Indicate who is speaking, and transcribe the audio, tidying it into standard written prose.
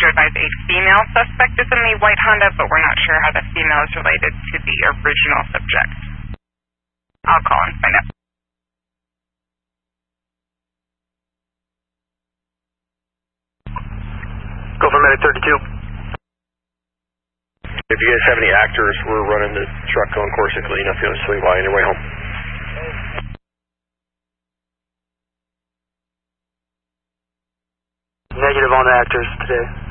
Speaker 1: to advise a female suspect is in the white Honda, but we're not sure how the female is related to the original subject. I'll call and find out.
Speaker 2: Go for medic 32.
Speaker 3: If you guys have any actors, we're running the truck going Corsica. You know, if you want to swing by on your way home.
Speaker 2: Negative on the actors today.